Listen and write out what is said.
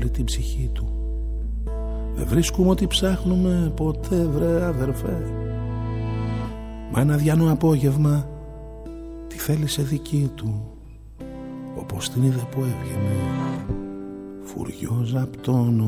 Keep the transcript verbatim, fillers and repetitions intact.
την ψυχή του. Δεν βρίσκουμε ό,τι ψάχνουμε ποτέ, βρε αδερφέ. Μα ένα διάνο απόγευμα τη θέλησε δική του, όπως την είδε που έβγαινε φουριόζα απ' τον